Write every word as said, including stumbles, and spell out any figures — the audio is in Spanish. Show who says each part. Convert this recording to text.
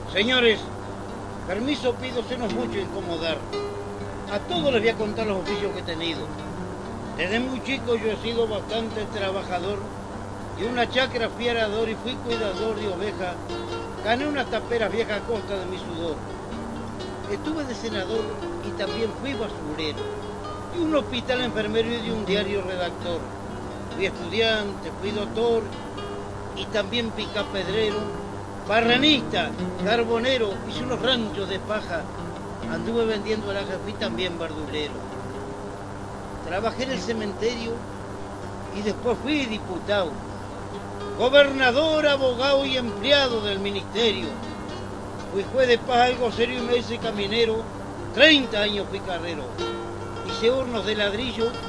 Speaker 1: Señores, permiso pido, se nos mucho incomodar. A todos les voy a contar los oficios que he tenido. Desde muy chico yo he sido bastante trabajador y una chacra fierador y fui cuidador de ovejas. Gané unas taperas viejas a costa de mi sudor. Estuve de senador y también fui basurero. Y un hospital enfermero y de un diario redactor. Fui estudiante, fui doctor y también picapedrero. Barranista, carbonero, hice unos ranchos de paja. Anduve vendiendo alhajas, fui también verdulero. Trabajé en el cementerio y después fui diputado. Gobernador, abogado y empleado del ministerio. Fui juez de paz, algo serio y me hice caminero. treinta años fui carrero. Hice hornos de ladrillo